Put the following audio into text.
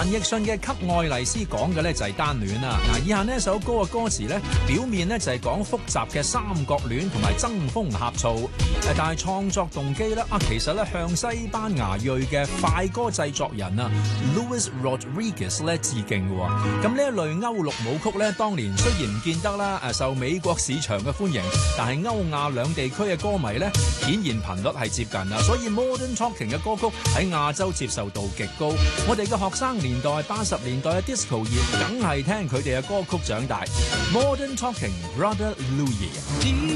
陳奕迅嘅《給愛麗絲》講嘅咧就係單戀啦。以下呢一首歌嘅歌詞咧，表面咧就係講複雜嘅三角戀同埋爭風呷醋，但係創作動機咧其實咧向西班牙裔嘅快歌製作人Luis Rodriguez 咧致敬嘅。咁呢一類歐陸舞曲咧，當年雖然唔見得啦受美國市場嘅歡迎，但係歐亞兩地區嘅歌迷咧顯然頻率係接近啊，所以 Modern Talking 嘅歌曲喺亞洲接受度極高。我哋嘅學生年代80年代嘅 disco 熱，梗係聽佢哋嘅歌曲長大。Modern Talking Brother Louie。